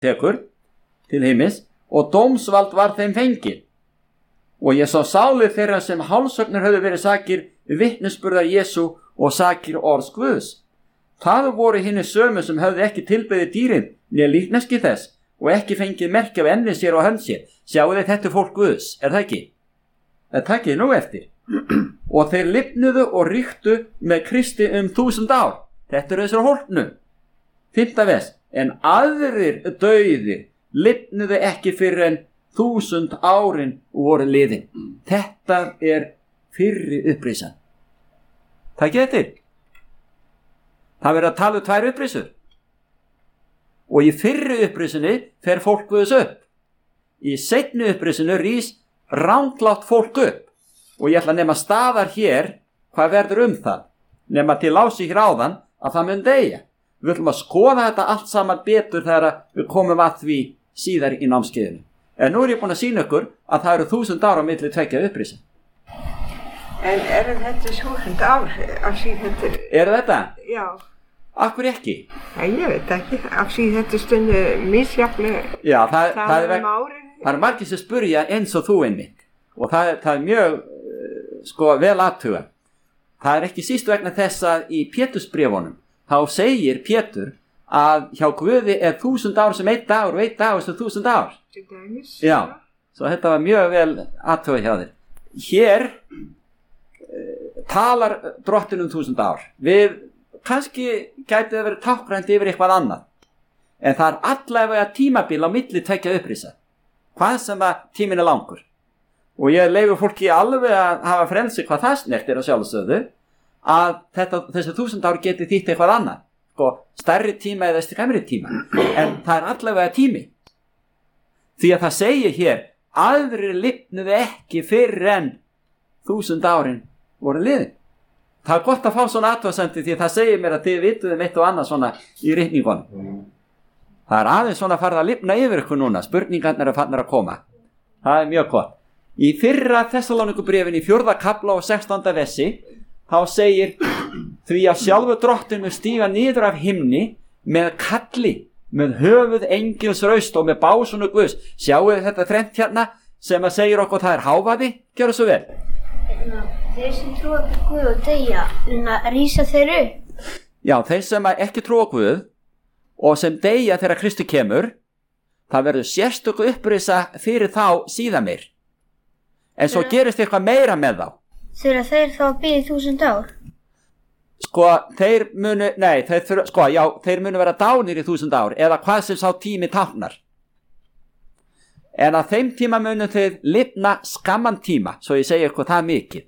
tekur til himins og dómsvald var þeim fengið. Og ég sá sálir þeirra sem hálsögnir höfðu verið sakir vitnisburðar Jesú og sakir orðs Guðs. Það voru hinir sömu sem höfðu ekki tilbeðið dýrin né líkneski þess og ekki fengið merki af enni sér og hönd sér. Sjáu þið, þetta fólk Guðs, það ekki? Það takið nú eftir. Og þeir lifnuðu og ríktu með Kristi 1000 ár. Þetta eru þessar hólpnu. 5. vers. En aðrir dauðir lifnuðu ekki fyrir en 1000 árin voru liðin. Þetta er fyrri upprisan. Takið eftir. Það verður að tala um 2 upprisur. Og í fyrri upprisunni fer fólk Guðs upp. Í seinni upprisunni rís ranglátt fólk upp. Og ég ætla að nema staðar hér hvað verður það. Nema til ási hér áðan að það mun deyja. Við ætlum að skoða þetta allt saman betur þegar við komum að því síðar í námskeiðinu. En nú er ég búin að sýna ykkur að það eru 1000 ára á milli 2 upprisa. En eru þetta 1000 ár af síðan þetta? Eru þetta? Já. Akkur ekki? Ég veit ekki, af síðan þetta stundu misjaflega. Já, það er margir sem spurja eins og þú einmitt. Og það er mjög vel athuga. Það er ekki síst vegna þess að í Pétursbréfunum þá segir Pétur að hjá Guði er 1000 ár sem 1 dagur og 1 dagur sem 1000 ár. Já, svo þetta var mjög vel athuga hjá þér. Hér talar Drottinn 1000 ár. Við kannski gæti það verið tákgrænt yfir eitthvað annað. En það er allavega tímabil á milli 2 upprisa. Hvað sem að tíminn er langur. Og ég leyfi fólki alveg að hafa frelsi hvað það snertir á sjálfsögðu að þessi 1000 ár geti þýtt eitthvað annað. Stærri tíma eða skemmri tíma. En það er allavega tími. Því að það segir hér, aðrir lifnuðu ekki fyrr en 1000 árin voru liðin. Það er gott að fá svona athugasemdir því að það segir mér að þið vituðum eitt og annað svona í ritningunum. Það er aðeins svona farið að lifna yfir ykkur núna. Spurningarnir eru farnir að koma. Það er mjög gott. Í fyrra Þessaloníkubréfin í 4. kafla og 16. versi þá segir því að sjálfur Drottinn mun stíga niður af himni með kalli, með höfuð engils raust og með básunu Guðs. Sjáu þetta þrennt hérna sem að segir okkur það er hávaði. Gjörðu svo vel. Þeir sem trúa á Guð og deyja, rísa þeir upp. Já, þeir sem ekki trúa á Guð og sem deyja þegar Kristi kemur, það verður sérstöku upprisa fyrir þá síðan meir. En svo gerist eitthvað meira með þá. Þurfa þeir þá að bíða 1000 ár? Þeir munu vera dánir í 1000 ár eða hvað sem sá tími táknar. En að þeim tíma munu þeir lifna skamman tíma, svo ég segi eitthvað það mikið.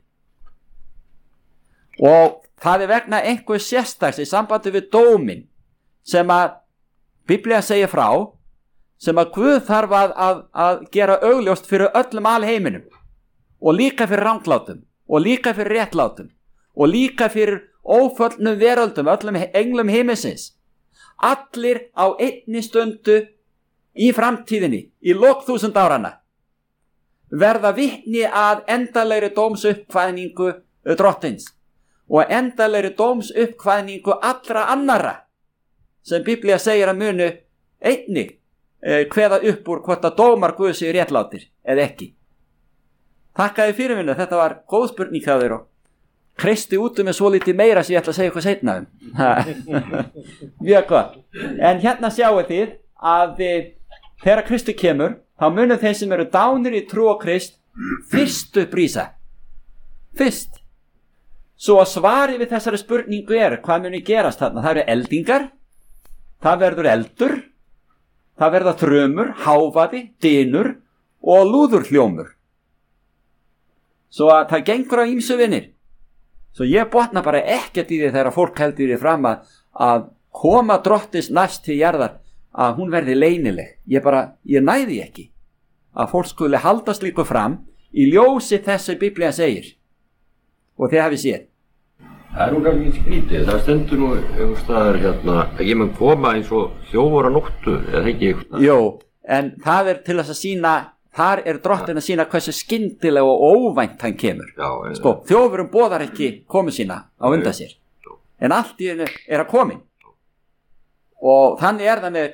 Og það er vegna einhver sérstaks í sambandi við dómin sem að Biblía segir frá, sem að Guð þarf að gera augljóst fyrir öllum alheiminum. Og líka fyrir ranglátum, og líka fyrir réttlátum, og líka fyrir óföllnum veröldum, öllum englum himinsins. Allir á einni stundu í framtíðinni, í lok 1000 áranna, verða vitni að endalegri dómsuppkvæðningu Drottins og endalegri dómsuppkvæðningu allra annarra sem Biblía segir að munu einnig kveða upp úr hvort að dómar Guðs séu réttlátir eða ekki. Þakka þér fyrir minna, þetta var góð spurning hjá þér og kreisti út með svo litið meira sem ég ætla að segja eitthvað seinna Mjög gott. En hérna sjáu þið að þegar Kristi kemur, þá munu þeir sem eru dánir í trú á Krist fyrst upprísa. Fyrst. Svo að svari við þessari spurningu hvað muni gerast þarna? Það eru eldingar, það verður eldur, það verða þrumur, hávaði, dynur og lúðurhljómur. Svo að það gengur á ýmsu vinir. Svo ég botna bara ekkert í því þegar fólk heldur því fram að koma Drottins næst til jarðar, að hún verði leynileg. Ég næði ekki að fólk skuli halda slíku fram í ljósi þess sem Biblían segir. Og þið hafið séð. Það er nú kannski skrítið. Það stendur nú einhver staðar hérna að ég mun koma eins og þjófur á nóttu, eða ekki eitthvað. Jó, en það er til þess að sýna, þar er Drottinn að sýna hversu skyndilega og óvænt hann kemur. Já, þjófurum boðar ekki komu sína á undan sér. En allt í hennu er að komin. Og þannig er það með Krist.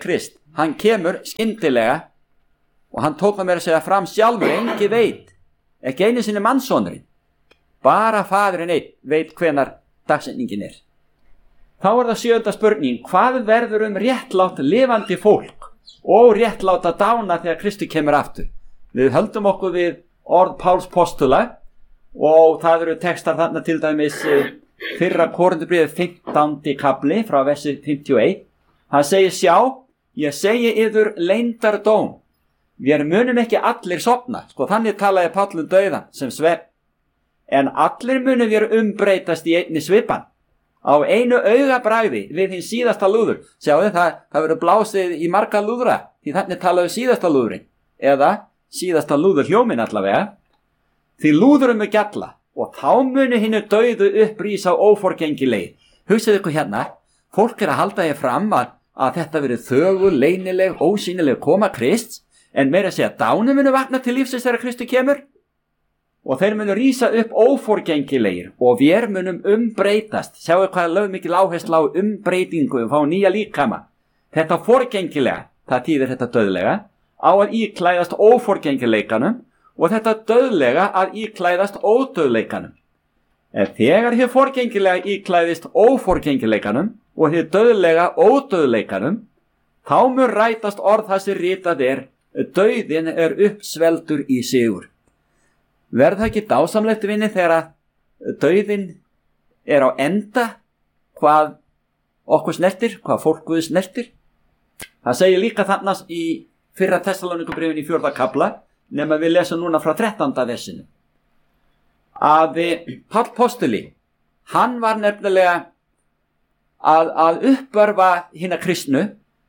hann kemur skyndilega og hann tók að mér að segja fram sjálfur, engi veit, ekki einu sinni mannssonurinn, bara faðirinn einn veit hvenar dagsetningin er. Þá er það 7. spurning, hvað verður réttlátt lifandi fólk og réttlátt að dána þegar Kristur kemur aftur? Við höldum okkur við orð Páls postula og það eru textar þarna til dæmis fyrra Korinthubréfið 15. kapli frá versi 51. Hann segir, sjá, ég segi yður leyndardóm, við munum ekki allir sofna, þannig talaði Páll dauðan sem svefn, en allir munum við umbreytast í einni svipan, á einu augabragði við hinn síðasta lúður. Sjáðu, það verður blásið í marga lúðra, því þannig talaðu síðasta lúðurinn, eða síðasta lúður hljómin allavega, því lúðurum gjalla og þá muni hinnu dauðu upprísa óforgengileg. Hugsið ykkur hérna, fólk að halda ég fram að þetta verið þögul, leynileg, ósýnileg koma Krists, en meira að segja dánu munu vakna til lífsins þegar Kristu kemur og þeir munu rísa upp óforgengilegir og við munum umbreytast. Sjáu hvað lögð mikil áhersla á umbreytingu, fá nýja líkama. Þetta forgengilega, það þýðir þetta dauðlega, á að íklæðast óforgengileikanum og þetta dauðlega að íklæðast ódauðleikanum. En þegar þið forgengilega íklæðist óforgengileikanum og þið dauðlega ódauðleikanum, þá mun rætast orð það sem ritað er, dauðin er uppsveldur í sigur. Verð það ekki dásamlegt vinni þegar dauðin er á enda hvað okkur snertir, hvað fólk Guðs snertir? Það segir líka þarna í fyrra Tessalónikubréfinu í 4. kafla, nema við lesum núna frá 13. versinu, að Páll postuli, hann var nefnilega að uppörfa hina kristnu,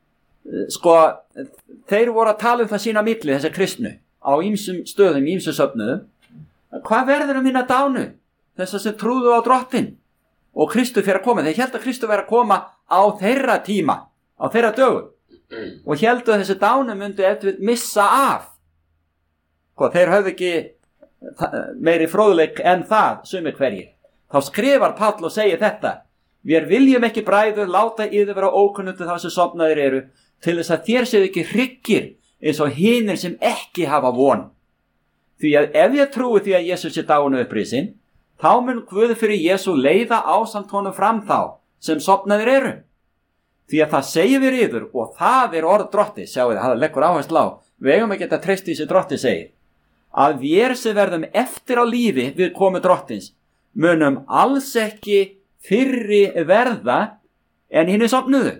þeir voru að tala það sína milli, þessa kristnu, á ýmsum stöðum, ýmsum söfnuðum. Hvað verður hina dánu, þess sem trúðu á drottin og Kristu fyrir að koma? Þeir héldu að Kristu fyrir að koma á þeirra tíma, á þeirra dögum, og héldu að þessi dánu myndu eftir missa af. Þeir höfðu ekki meiri fróðleik en það, sumir hverjir. Þá skrifar Páll og segir þetta, við viljum ekki bræður láta yður vera ókunnugt þá sem sofnaðir eru, til þess að þér séu ekki hryggir eins og hinir sem ekki hafa von. Því að ef ég trúi því að Jesús sé dánu upprisinn, þá mun Guð fyrir Jesú leiða ásamt honum fram þá sem sofnaðir eru. Því að það segir við yður og það er orð drotti, sjáu það leggur áherslu á, við eigum ekki að treysta í þessi drotti segir, að við sem verðum eftir á lífi við komu drottins, munum alls ekki fyrri verða en hinni sofnuðu.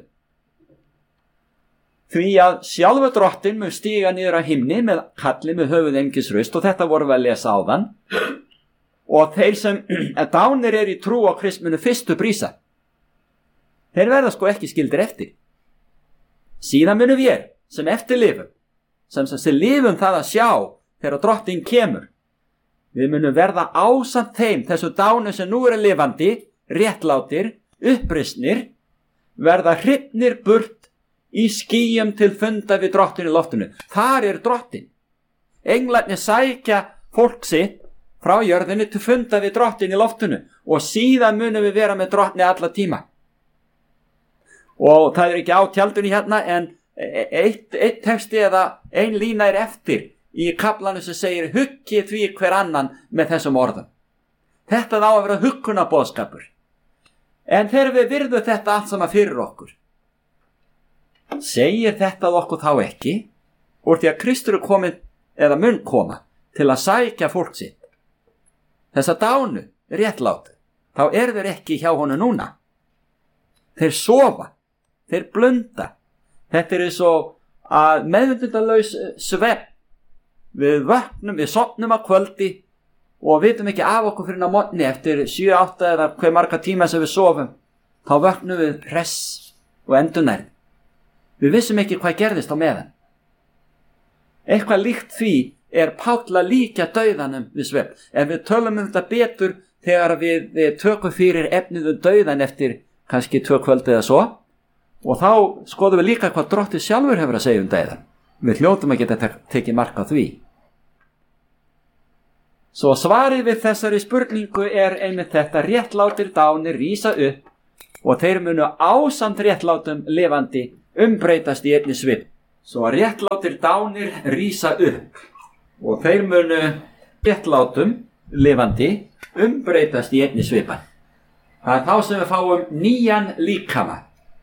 Því að sjálfur drottin mun stíga niður á himni með kalli með höfuð engilsröst, og þetta voru við að lesa áðan, og þeir sem dánir í trú á Krist munu fyrstu prísa. Þeir verða ekki skildir eftir. Síðan munum við sem eftir lifum, sem lifum það að sjá þegar drottin kemur, við munum verða ásamt þeim, þessu dánu sem nú eru lifandi, réttlátir, upprisnir, verða hrifnir burt í skýjum til funda við drottin í loftinu. Þar er drottin. Englarnir sækja fólk sitt frá jörðinu til funda við drottin í loftinu og síðan munum við vera með drottni alla tíma. Og það er ekki á tjaldunni hérna, en eitt texti eða ein lína er eftir í kaflanu sem segir huggið því hver annan með þessum orðum. Þetta á að vera huggunarboðskapur. En þegar við virðum þetta allt saman fyrir okkur, segir þetta okkur þá ekki, úr því að Kristur er komin eða mun koma til að sækja fólk sitt. Þessa dánu réttlátu, þá er þeir ekki hjá honum núna. Þeir sofa, þeir blunda. Þetta er svo að meðvitundalaus svefn. Við vöknum, við sofnum að kvöldi og vitum ekki af okkur fyrir á morgni eftir 7-8 eða hver marga tíma sem við sofum. Þá vöknum við hress og endurnærð. Við vissum ekki hvað gerðist á meðan. Eitthvað líkt því er Páll að líkja dauðanum við svefn. En við tölum þetta betur þegar við tökum fyrir efniðu dauðan eftir kannski 2 kvöldi eða svo. Og þá skoðum við líka hvað drottið sjálfur hefur að segja dauðan. Við hljótum að geta tekið mark á því. Svo svarið við þessari spurningu er einmitt þetta: réttlátir dánir rísa upp og þeir munu ásamt réttlátum lifandi umbreytast í einni svip. svo að réttlátir dánir rísa upp og þeir munu réttlátum lifandi umbreytast í einni svipan. Það er þá sem við fáum nýjan líkama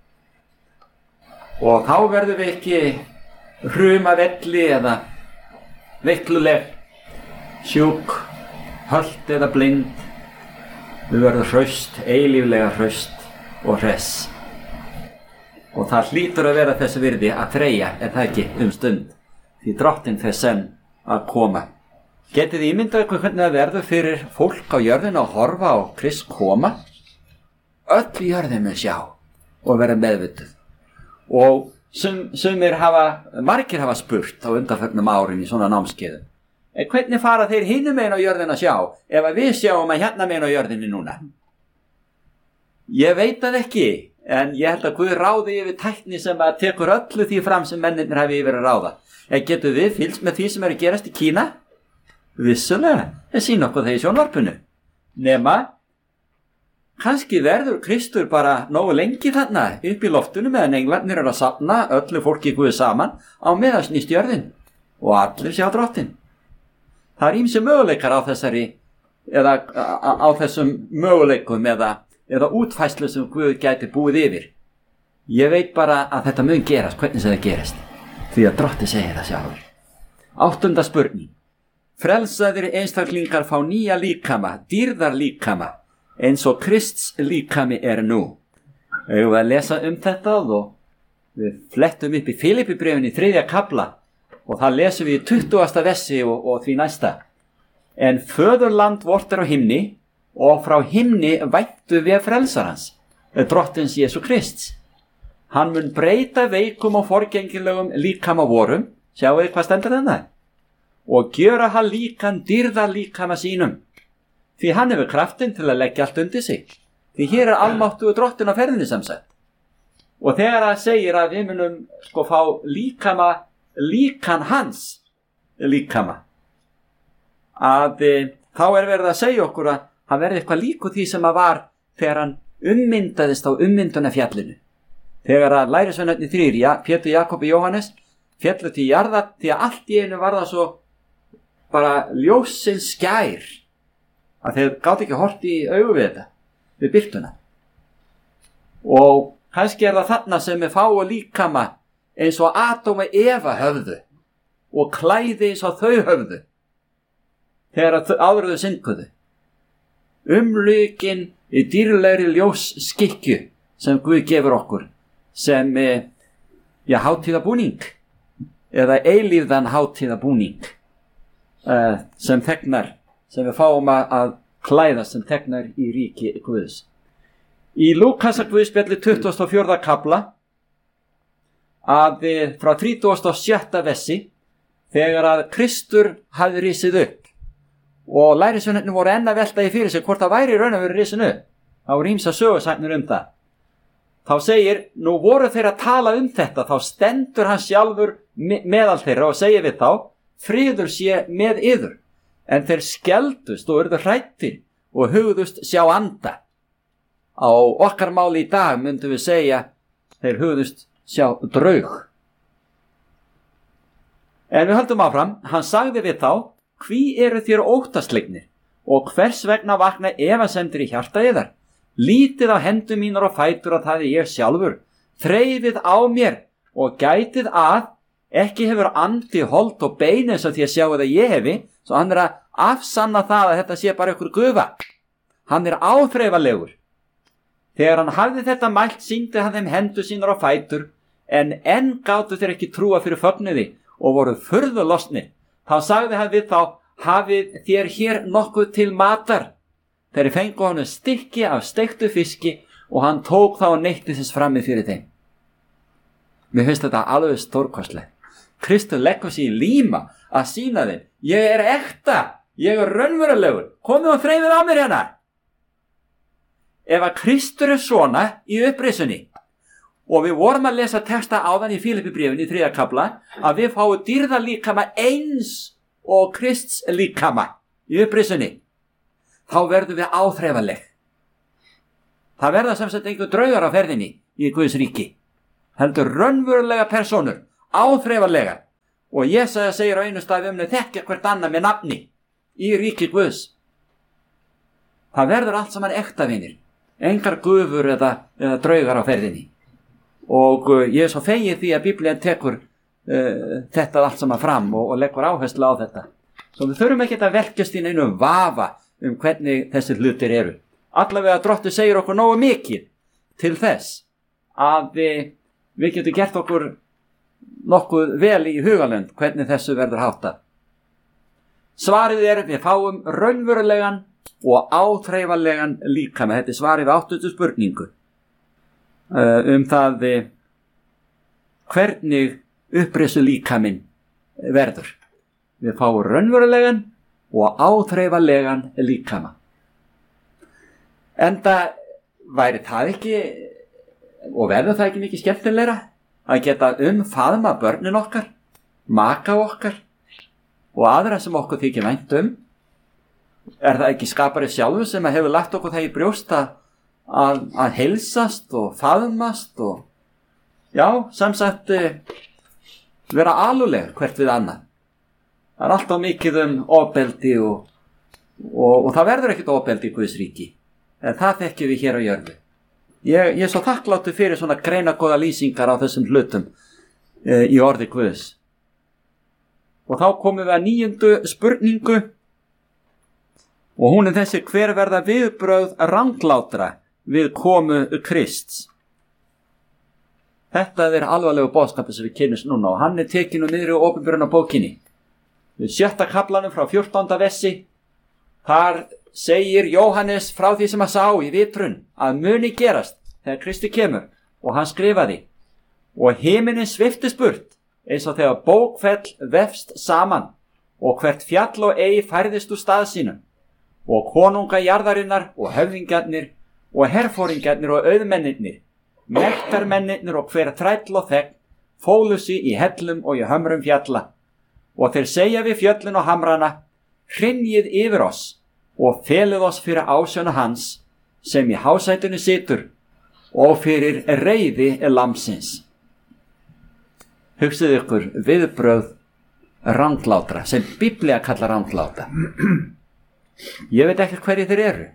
og þá verðum við ekki hrumavelli eða veikluleg, sjúk, hölt eða blind. Við verðum hraust, eilíflega hraust og hress. Og það hlýtur að vera þessu virði að þreyja, er það ekki stund, því drottinn fer senn að koma. Getið þið ímyndað ykkur hvernig það verður fyrir fólk á jörðinu að horfa á Krist koma? Öll jörðin mun sjá og vera meðvituð. Og margir hafa spurt á undanförnum árum í svona námskeiðum. Hvernig fara þeir hinum megin á jörðin að sjá ef að við sjáum að hérna megin á jörðinni núna? Ég veit það ekki, en ég held að Guð ráði yfir tækni sem að tekur öllu því fram sem mennirnir hafi yfir að ráða. Getum við fylgst með því sem er að gerast í Kína? Vissulega, það sýna okkur það í sjónvarpinu. Nema, kannski verður Kristur bara nógu lengi þarna upp í loftinu meðan englarnir eru að safna öllu fólki Guð saman á meðan snýst jörðin og allir sjá drottinn. Það er ýmsir möguleikar á þessum möguleikum eða útfæslu sem Guð gæti búið yfir. Ég veit bara að þetta mun gerast, hvernig sem það gerist, því að drottinn segir það sjálfur. 8. spurning. Frelsaðir einstaklingar fá nýja líkama, dýrðar líkama, eins og Krists líkami er nú. Eigum við að lesa þetta og við flettum upp í Filippibréfinu í 3. kafla og það lesum við í 20. versi og því næsta. En föðurland vort er á himni og frá himni væntu við frelsarans, drottins Jesú Krists. Hann mun breyta veikum og forgengilegum líkama vorum, sjáu þið hvað stendur þarna? Og gjöra hann líkan dýrðar líkama sínum, því hann hefur kraftinn til að leggja allt undir sig, því hér er almáttugur drottinn á ferðinni sem sagt. Og þegar það segir að við munum fá líkan hans líkama, að þá er verið að segja okkur að hann verði eitthvað líku því sem að var þegar hann ummyndaðist á ummyndunarfjallinu. Þegar að lærisveinarnir 3, Pétur, Jakob og Jóhannes, fjallu til jarðar því að allt í einu var það svo bara ljósins skær að þeir gátt ekki hort í augu við þetta, við birtuna. Og kannski er það þarna sem við fáum líkama eins og Adam og Eva höfðu og klæði eins og þau höfðu þegar áður þau syndguðu. Umlukin í dýrlegri ljós skikju sem Guð gefur okkur sem hátíðabúning eða eilífðan hátíðabúning sem þegnar, sem við fáum að klæða sem þegnar í ríki Guðs. Í Lúkasar Guðspjalli 24. kafla að frá 36. versi þegar að Kristur hafði risið upp og lærisveinarnir voru enn að velta í fyrir sig hvort það væri í raun að vera risin upp. Það voru ýmsar sögusagnir það. Þá segir, nú voru þeir að tala þetta, þá stendur hann sjálfur meðal þeirra og segir við þá, friður sé með yður. En þeir skeldust og urðu hrættir og hugðust sjá anda. Á okkar máli í dag myndum við segja, þeir hugðust sjá draug. En við höldum áfram, hann sagði við þá, hví eru þér óttaslegnir og hvers vegna vakna efasemdir í hjarta yðar? Lítið á hendur mínar og fætur að það er ég sjálfur. Þreifið á mér og gætið að ekki hefur andi hold og bein eins og því að sjáu það ég hefi, svo hann er að afsanna það að þetta sé bara ykkur gufa. Hann er áþreifalegur. Þegar hann hafði þetta mælt sýndi hann þeim hendur sínar og fætur, en enn gátu þeir ekki trúa fyrir fögnuði og voru furðu lostnir. Þá sagði hann við þá, hafið þér hér nokkuð til matar? Þeir fengu hann stykki af steiktu fiski og hann tók þá og neytti þess frammi fyrir þeim. Mér finnst þetta alveg stórkostlegt. Kristur leggur sig í líma að sýna þeim, ég er ekta, ég er raunverulegur, komið og þreifið á mér hérna. Ef að Kristur er svona í upprisunni, og við vorum að lesa texta áðan í Filippibréfinu í 3. kafla, að við fáum dýrðarlíkama eins og Krists líkama í upprisunni, þá verðum við áþreifanleg. Það verða sem sagt einhver draugar á ferðinni í Guðs ríki. Heldur raunverulega persónur, áþreifanlega. Og Jesaja segir á einu staði þekkja hvert annað með nafni í ríki Guðs. Það verður allt saman ekta vinir, engar gufur eða draugar á ferðinni. Og ég er svo fegin því að Biblían tekur þetta allt saman fram og leggur áherslu á þetta. Svo við þurfum ekki að velkjast í neinu vafa hvernig þessi hlutir eru. Allavega Drottinn segir okkur nógu mikið til þess að við getum gert okkur nokkuð vel í hugalund hvernig þessu verður háttað. Svarið við fáum raunverulegan og áþreifanlegan líkama. Þetta er svarið við 8. spurningu það hvernig upprisu líkaminn verður. Við fáum raunverulegan og áþreifanlegan líkama. Enda væri það ekki og verður það ekki mikið skemmtilegra að geta faðma börnin okkar, maka okkar og aðra sem okkur þykir vænt Er það ekki skapari sjálfur sem hefur lagt okkur það í brjóst að heilsast og faðmast og sem sagt vera aluleg hvert við annað. Það er alltaf mikið ofbeldi og það verður ekkert ofbeldi í Guðs ríki. En það þekkjum við hér á jörðu. Ég er svo þakkláttur fyrir svona greinagóða lýsingar á þessum hlutum í orði Guðs. Og þá komum við að 9. spurningu og hún er þessi: hver verða viðbrögð ranglátra við komu Krists? Þetta er alvarlegu boðskapur sem við kynnumst núna og hann er tekinn úr niðri Opinberunarbókinni. Við 7. kaflanum frá 14. versi, þar segir Jóhannes frá því sem hann sá í vitrun að muni gerast þegar Kristi kemur, og hann skrifaði: og himinin sviftist burt eins og þegar bókfell vefst saman og hvert fjall og ei færðist úr stað sínum, og konunga jarðarinnar og höfðingjarnir og herforingjarnir og auðmennirnir, mektarmennirnir og hver þræll og þegn fólu sig í hellum og í hömrum fjalla, og þeir segja við fjöllin og hamrana: hrynjið yfir oss og felið oss fyrir ásjónu hans sem í hásætinu situr og fyrir reiði lamsins. Hugsið ykkur viðbrögð ranglátra sem Biblía kallar rangláta. Ég veit ekki hverju þeir eru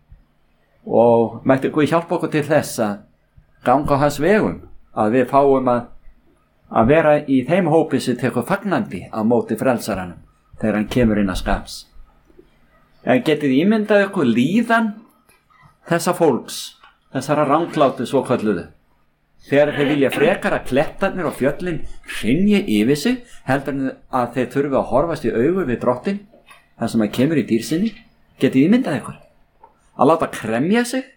og mætti Guð hjálpa okkur til þess að ganga á hans vegum, að við fáum að vera í þeim hópi sem tekur fagnandi á móti frelsaranum þegar hann kemur inn að skaps. En getið ímyndað ykkur líðan þessa fólks, þessara ranglátu svo kölluðu, þegar þeir vilja frekar að klettarnir og fjöllin hrynji yfir sig heldur en að þeir þurfi að horfast í augu við Drottinn þar sem hann kemur í dýrsinni? Getið ímyndað ykkur að láta kremja sig?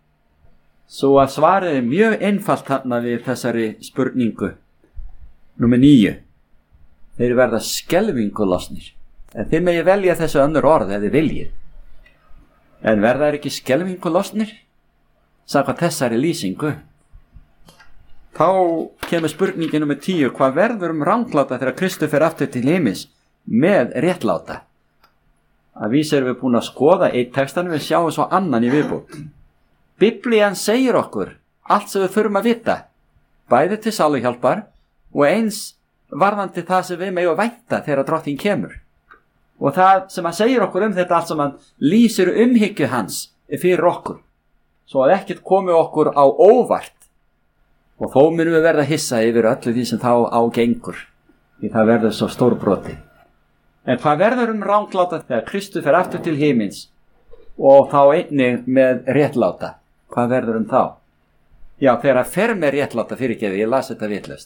Svo að svarið er mjög einfalt þarna við þessari spurningu númer 9. Þeir verða skelfingu losnir. En þið megi velja þessu önnur orð ef þið viljið. En verða þeir ekki skelfingu losnir? Samkvæmt þessari lýsingu. Þá kemur spurningin númer 10. Hvað verður rangláta þegar Kristur fer aftur til himins með réttláta? Að vísu erum við búin að skoða einn textan, við sjáum svo annan í viðbót. Biblían segir okkur allt sem við þurfum að vita, bæði til sáluhjálpar og eins varðandi það sem við megum vænta þegar Drottinn kemur. Og það sem hann segir okkur þetta allt sem hann lýsir umhyggju hans fyrir okkur, svo að ekkert komi okkur á óvart. Og þó munum við verða hissa yfir öllu því sem þá ágengur, því það verður svo stórbrotið. En hvað verður rangláta þegar Kristur fer aftur til himins og þá einnig með réttláta? Hvað verður þá? Já, þegar að fer með réttláta fyrirgefi, ég las þetta vitlaust.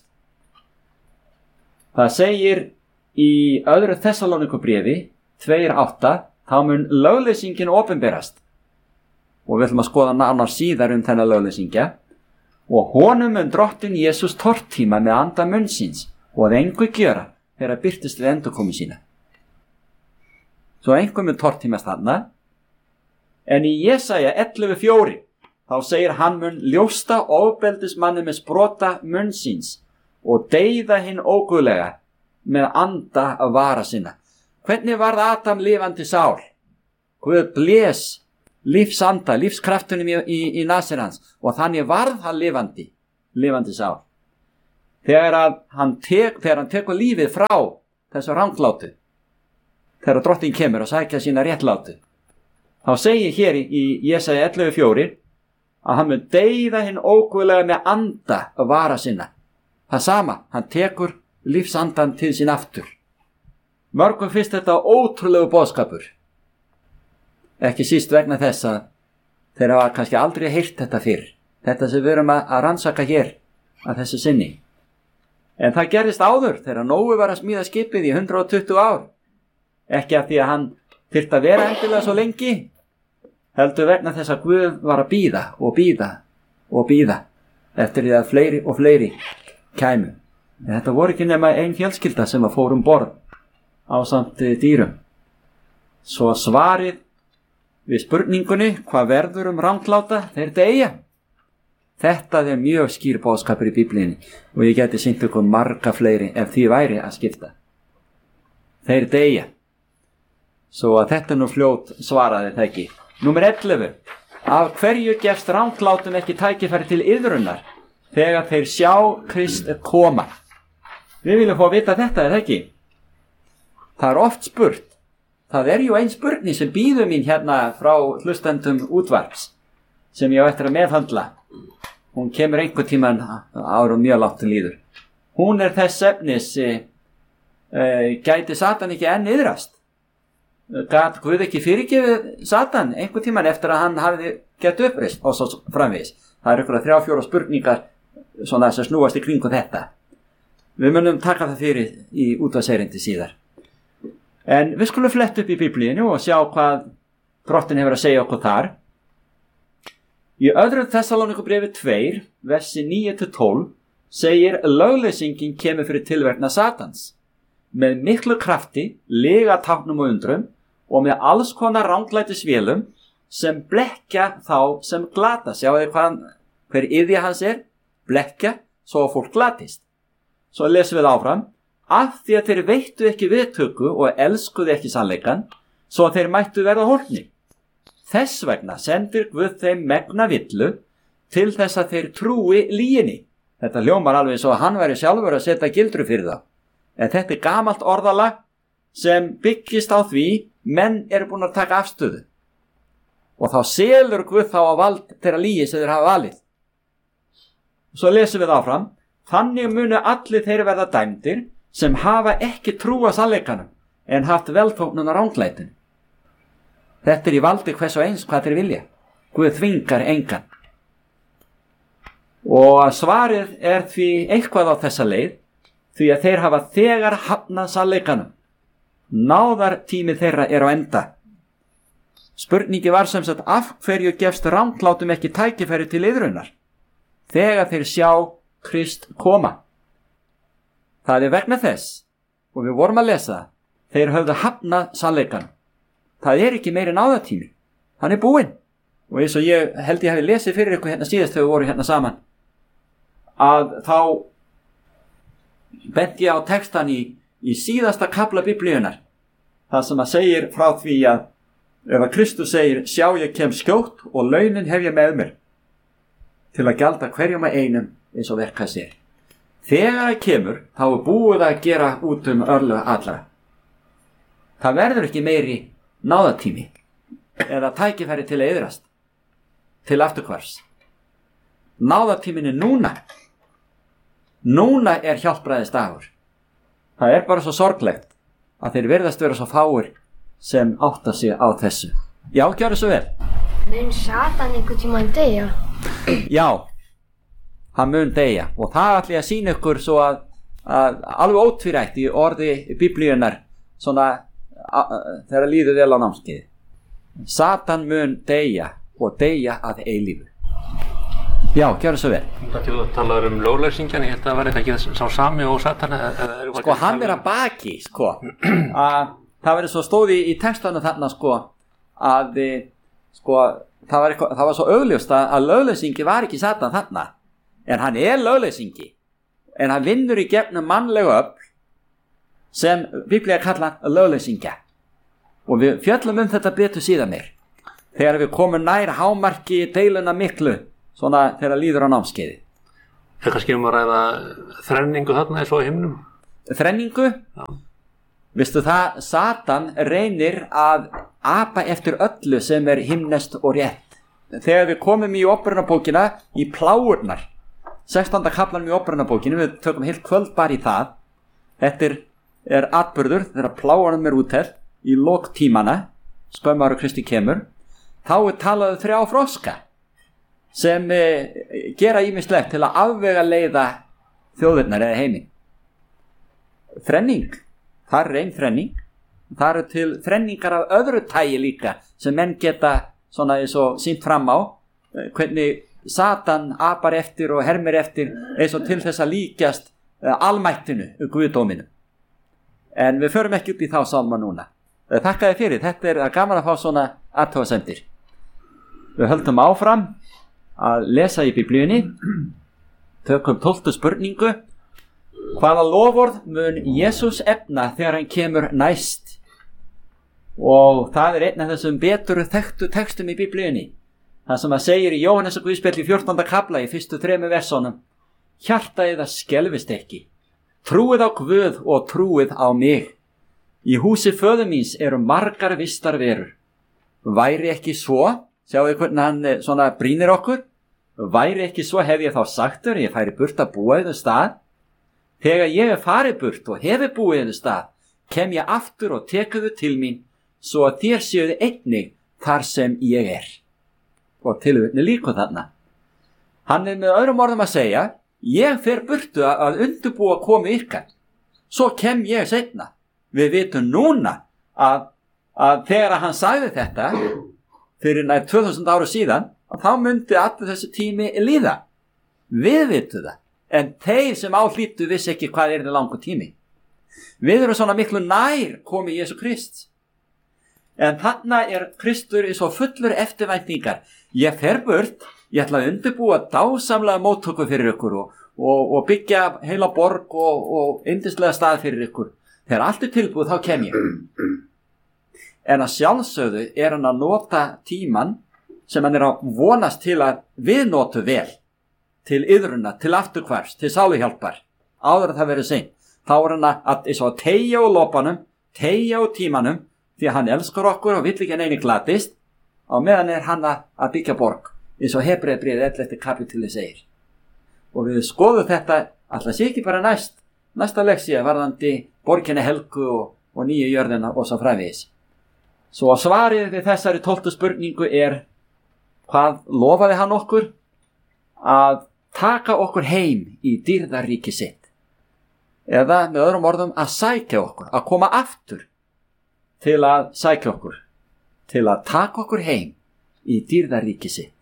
Það segir í 2. Þessalónikubréfi 2:8, þá mun lögleysingin opinberast. Og við ætlum að skoða nánar síðar þennan lögleysingja. Og honum mun Drottinn Jesús tortíma með anda munnsins og að engu gjöra þegar birtist við endurkomu sína. Svo einhver mun tortímast þarna. En í Jesaja 11:4 þá segir hann mun ljósta ofbeldismanni með sprota munnsins og deyða hinn óguðlega með anda að vara sinna. Hvernig varð Adam lifandi sál? Guð blés lífsanda, lífskraftunum í nasir hans og þannig varð hann lifandi sál. þegar hann tekur lífið frá þessu ranglátu, þegar drottinn kemur að sækja sína réttlátu, þá segir hér í Jesaja 11:4 að hann mun deyða hinn óguðlega með anda og vara sinna. Það sama, hann tekur lífsandan til sín aftur. Mörgum finnst þetta ótrúlegu boðskapur, ekki síst vegna þess að þeir hafa kannski aldrei heyrt þetta fyrr, þetta sem við erum að rannsaka hér að þessu sinni. En það gerðist áður þegar Nói var að smíða skipið í 120 ár, ekki af því að hann þyrfti að vera endilega svo lengi, heldur vegna þess að Guð var að bíða og bíða og bíða eftir því að fleiri og fleiri kæmu. En þetta voru ekki nema ein fjölskylda sem að fór borð ásamt dýrum. Svo svarið við spurningunni hvað verður rangláta, þeir deyja. Þetta er mjög skýr boðskapur í Biblíunni og ég geti sýnt ykkur marga fleiri ef því væri að skipta. Þeir deyja. Svo að þetta nú fljót svaraði það ekki. Númer 11. Af hverju gefst ranglátum ekki tækifæri til iðrunar þegar þeir sjá Krist koma? Við viljum fá að vita þetta, það ekki? Það er oft spurt. Það er ein spurning sem býður mín hérna frá hlustendum útvarps sem ég á eftir að meðhandla. Hún kemur einhver tíman árum mjög langt til líður. Hún er þess efnis, gæti Satan ekki enn iðrast? Gat Guð ekki fyrirgefið Satan einhver tíman eftir að hann hafi gett uppreist og svo framvegis? Það er ykkur 3-4 spurningar svona sem snúast í kringu þetta. Við munum taka það fyrir í útvarpserindi síðar. En við skulum fletta upp í Biblíunni og sjá hvað drottinn hefur að segja okkur þar. Í 2. Þessalónikubréfi 2, versi 9-12 segir lögleysingin kemur fyrir tilverknað Satans með miklu krafti, lygatáknum og undrum og með alls konar ranglætisvélum sem blekkja þá sem glata. Sjáðu hver iðja hans er? Blekkja svo að fólk glatist. Svo lesum við áfram. Af því að þeir veittu ekki viðtöku og elskuðu ekki sannleikan, svo að þeir mættu verða hólpni. Þess vegna sendir Guð þeim megna villu til þess að þeir trúi lyginni. Þetta hljómar alveg svo að hann væri sjálfur að setja gildru fyrir það. En þetta er gamalt orðalag sem byggist á því menn eru búin að taka afstöðu. Og þá selur Guð þá á vald þeirra lygi sem þeir hafa valið. Svo lesum við áfram. Þannig munu allir þeir verða dæmdir sem hafa ekki trúa sannleikanum en haft velþóknun á ranglætinu. Þetta er í valdi hvers og eins hvað þeir vilja. Guð þvingar engan. Og svarið er því eitthvað á þessa leið, því að þeir hafa þegar hafnað sannleikanum. Náðartími þeirra er á enda. Spurningi var sem sagt af hverju gefst ranglátum ekki tækifæri til iðrunar þegar þeir sjá Krist koma. Það er vegna þess, og við vorum að lesa, þeir höfðu hafnað sannleikanum. Það er ekki meiri náðartími. Hann er búinn. Og eins og ég held ég hafi lesið fyrir ykkur hérna síðast þegar við vorum hérna saman, að þá bent ég á textan í síðasta kafla Biblíunnar, það sem að segir frá því að ef að Kristus segir, sjá ég kem skjótt og launin hef ég með mér til að gjalda hverjum að einum eins og verka sér. Þegar það kemur, þá er búið að gera út örlög allra. Það verður ekki meiri náðartími eða tækifæri til að iðrast, til afturhvarfs. Náðartímin er núna. Núna er hjálpræðis dagur. Það er bara svo sorglegt að þeir verðast vera svo fáir sem átta sig á þessu. Já, gjörðu svo vel. Mun Satan einhvern tímann deyja? Já, hann mun deyja og það ætla ég að sýna ykkur svo að alveg ótvírætt í orði Biblíunnar svona þegar líður vel á námskeiði. Satan mun deyja og deyja að eilífu. Já, gjörðu svo vel. Það talar lögleysingjan, ég held að það var ekki sá sami og Satan. Sko, hann er að baki, sko. Það verður svo stóði í textanu þarna, sko, að sko, það var svo augljóst að lögleysingi var ekki Satan þarna. En hann er lögleysingi. En hann vinnur í gegnum mannlegu öfl sem Biblía kallar lögleysingja. Og við fjöllum þetta betur síðan meir. Þegar við komum nær hámarki deiluna miklu, svona þegar líður á námskeiði. kannski að ræða þrenningu þarna eins og í himnum? Þrenningu? Já. Vistu það, Satan reynir að apa eftir öllu sem er himneskt og rétt. Þegar við komum í Óperunarbókina, í pláurnar, 16. kaflanum í Óperunarbókinu, við tökum heilt kvöld bara í það. Þetta er atburður þegar pláunum er útelt í lok tímana, skömmu áður Kristi kemur. Þá er talað 3 froska sem gera ýmislegt til að afvega leiða þjóðirnar eða heiminn. Þrenning, það er ein þrenning. Það eru til þrenningar af öðru tagi líka sem menn geta svona eins og sýnt fram á, hvernig Satan apar eftir og hermir eftir eins og til þess að líkjast almættinu, Guðdóminu. En við förum ekki út í þá sálma núna. Þakka þér fyrir, þetta er gaman að fá svona athugasemdir. Við höldum áfram að lesa í Biblíunni, tökum 12. spurningu. Hvaða loforð mun Jesús efna þegar hann kemur næst? Og það er einn af þessum betur þekktu textum í Biblíunni. Það sem að segir í Jóhannesar Guðspjalli 14. kafla í fyrstu 3 versónum: hjarta yðar skelfist ekki. Trúið á Guð og trúið á mig. Í húsi föður míns eru margar vistarverur. Væri ekki svo, sjáu þið hvernig hann svona brýnir okkur, væri ekki svo hef ég þá sagt þér, ég færi burt að búa yður stað. Þegar ég er farið burt og hefur búið yður stað, kem ég aftur og tekuðu til mín, svo að þér séuðu einnig þar sem ég er. Og tilvitni líka þarna. Hann er með öðrum orðum að segja, ég fer burtu að undirbúa komu ykkar, svo kem ég seinna. Við vitum núna að þegar hann sagði þetta fyrir nær 2000 ára síðan, að þá myndi allir þessi tími líða. Við vitum það, en þeir sem áhlýttu vissi ekki hvað er langur tími. Við erum svona miklu nær komið Jesú Krist. En þarna er Kristur svo fullur eftirvæntingar. Ég fer burt, ég ætla að undirbúa dásamlega móttöku fyrir ykkur og byggja heila borg og yndislega stað fyrir ykkur. Þegar allt er tilbúið, þá kem ég. En að sjálfsögðu er hann að nota tíman sem hann er að vonast til að við notu vel, til yðruna, til afturhvers, til sáluhjálpar, áður að það verið seint. Þá er hann að teygja úr lopanum, teygja úr tímanum, því að hann elskar okkur og vill ekki neini glatist, og meðan er hann að byggja borg, eins og Hebreabréfið 11. kapítuli segir. Og við skoðum þetta, alltaf sé ekki bara næsta leksía varðandi borginni helgu og nýju jörðina og svo framvegis. Svo svarið við þessari 12. spurningu er, hvað lofaði hann okkur? Að taka okkur heim í dýrðarríki sitt. Eða með öðrum orðum að sækja okkur, að koma aftur til að sækja okkur, til að taka okkur heim í dýrðarríki sitt.